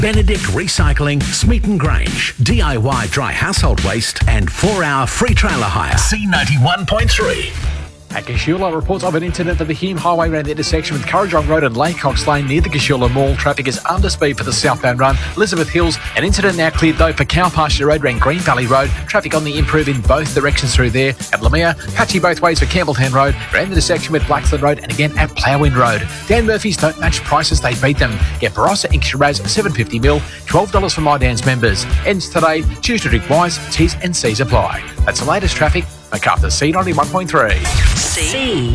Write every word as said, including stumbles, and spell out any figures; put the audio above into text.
Benedict Recycling, Smeaton Grange, D I Y dry household waste and four hour free trailer hire. C ninety-one point three. At Casula, reports of an incident at the Hume Highway around the intersection with Currajong Road and Laycox Lane near the Casula Mall. Traffic is under speed for the southbound run. Elizabeth Hills, an incident now cleared though for Cow Pasture Road around Green Valley Road. Traffic on the improve in both directions through there. At Lamere, patchy both ways for Campbelltown Road, around the intersection with Blacksland Road and again at Ploughwind Road. Dan Murphy's don't match prices, they beat them. Get Barossa and Shiraz seven fifty mil, twelve dollars for My Dan's members. Ends today, choose to drink wise, T's and C's apply. That's the latest traffic. MacArthur C ninety-one point three. C